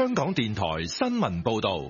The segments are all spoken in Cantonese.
香港電台新聞報道。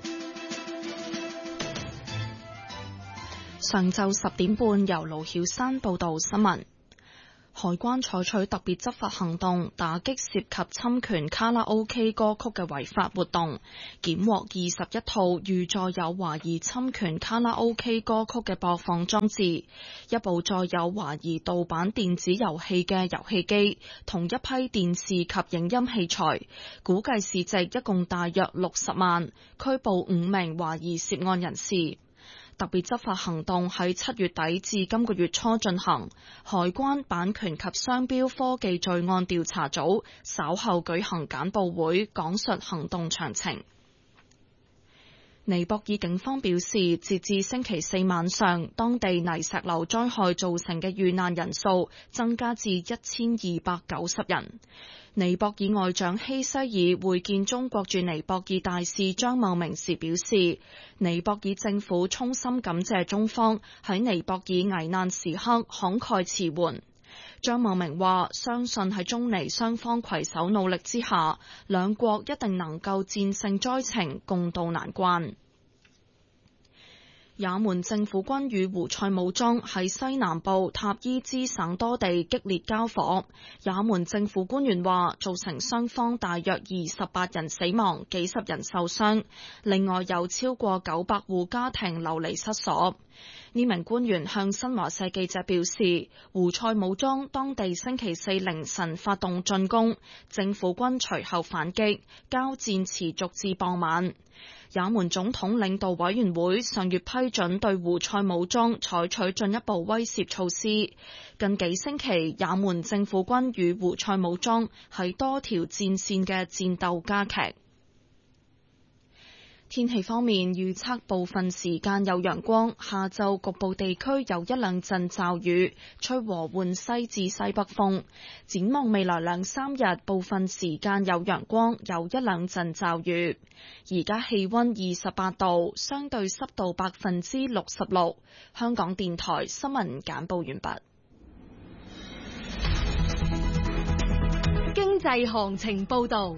上晝10點半，由盧曉珊報道新聞。海關採取特別執法行動，打擊涉及侵權卡拉 OK 歌曲嘅違法活動，檢獲21套預載有懷疑侵權卡拉 OK 歌曲嘅播放裝置，一部載有懷疑盜版電子遊戲嘅遊戲機，同一批電視及影音器材，估計市值一共大約60萬，拘捕5名懷疑涉案人士。特別執法行動喺7月底至今個月初進行，海關版權及商標科技罪案調查組稍後舉行簡報會，講述行動詳情。尼泊爾警方表示，截至星期四晚上，當地泥石流災害造成嘅遇難人數增加至1290人。尼泊爾外長希西爾會見中國駐尼泊爾大使張茂明時表示，尼泊爾政府衷心感謝中方喺尼泊爾危難時刻慷慨辭援。張茂明話，相信喺中尼雙方攜手努力之下，兩國一定能夠戰勝災情，共度難關。也門政府軍與胡塞武裝喺西南部塔伊茲省多地激烈交火，也門政府官員話造成雙方大約28人死亡，幾十人受傷，另外有超過900戶家庭流離失所。呢名官員向新華社記者表示，胡塞武裝當地星期四凌晨發動進攻，政府軍隨後反擊，交戰持續至傍晚。也門總統領導委員會上月批准對胡塞武裝採取進一步威懾措施。近幾星期，也門政府軍與胡塞武裝喺多條戰線嘅戰鬥加劇。天氣方面，預測部分時間有陽光，下晝局部地區有一兩陣驟雨，吹和緩西至西北風。展望未來2-3日，部分時間有陽光，有一兩陣驟雨。而家氣溫28度，相對濕度66%。香港電台新聞簡報完畢。 經濟行情報道。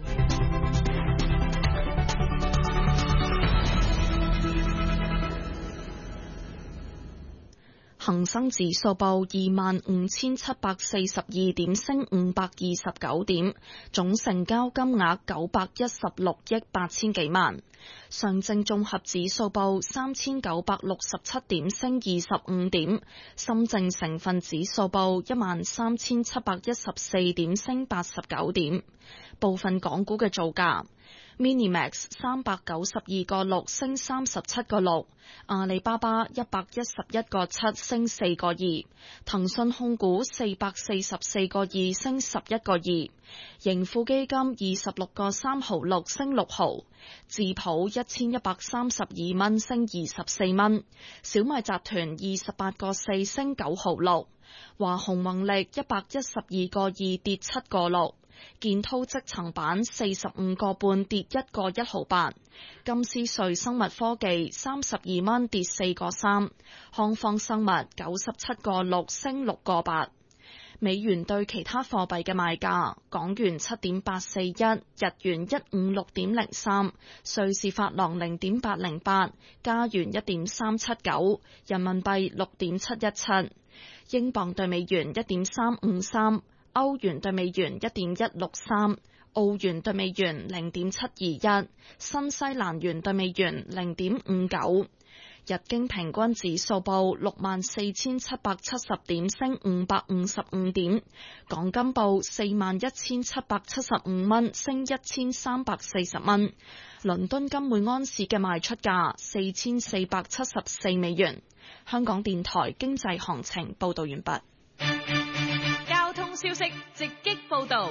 恒生指數報25,742點，升529點，總成交金額916億8千幾萬。上證綜合指數報3,967點，升25點。深證成分指數報13,714點，升89點。部分港股嘅造價。Minimax 392.6升37.6，阿里巴巴111.7升4.2，騰訊控股444.2升11.2，盈富基金26.3毫6升6毫，智普1132蚊升24蚊，小米集團28.4升9毫6，華虹宏力112.2跌7.6。建滔積層板45個半跌1個1毫8，金斯瑞生物科技32蚊跌4個3，康方生物97個6升6個8。美元對其他貨幣嘅賣價：港元7.841，日元156.03，瑞士法郎0.808，加元1.379，人民幣6.717，英鎊對美元1.353。歐元對美元1.163，澳元對美元0.721，新西蘭元對美元0.59。日經平均指數報64,770點，升555點。港金報41,775蚊，升1,340蚊。倫敦金每安士嘅賣出價4,474美元。香港電台經濟行情報道完畢。 消息直擊報道，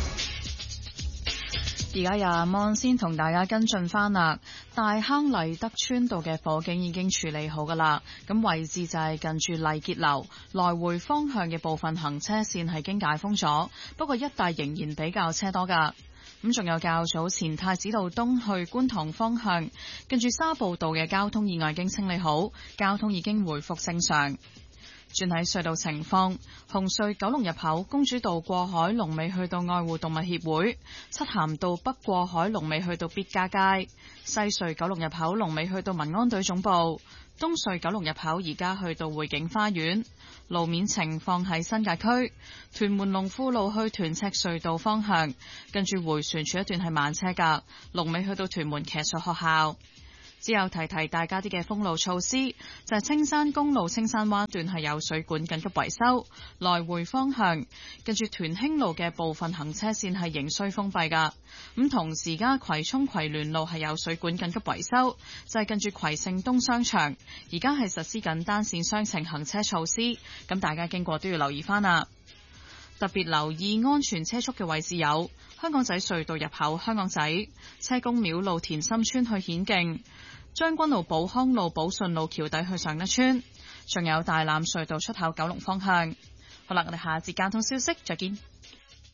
而家由阿 Mon 先同大家跟進翻啦。大坑勵德村道嘅火警已經處理好噶啦，咁位置就係近住麗傑樓，來回方向嘅部分行車線係經解封咗，不過一帶仍然比較車多噶。咁仲有較早前太子道東去觀塘方向，近住沙步道嘅交通意外已經清理好，交通已經回復正常。 轉喺隧道情況，紅隧九龍入口公主道過海龍尾去到愛護動物協會，漆咸道北過海龍尾去到必嘉街，西隧九龍入口龍尾去到民安隊總部，東隧九龍入口而家去到匯景花園。路面情況喺新界區屯門龍富路去屯赤隧道方向，跟住迴旋處一段係慢車㗎，龍尾去到屯門騎術學校。之後提提大家啲嘅封路措施，就係青山公路青山灣段係有水管緊急維修，來回方向跟住屯興路嘅部分行車線係仍需封閉㗎。咁同時間葵涌葵聯路係有水管緊急維修，就係跟住葵盛東商場，而家係實施緊單線雙程行車措施，咁大家經過都要留意返啦。特別留意安全車速嘅位置有香港仔隧道入口香港仔、車公廟路田心村去顯徑、將軍澳寶康路寶順路橋底去上一村，仲有大欖隧道出口九龍方向。好啦，我哋下一節交通消息再見。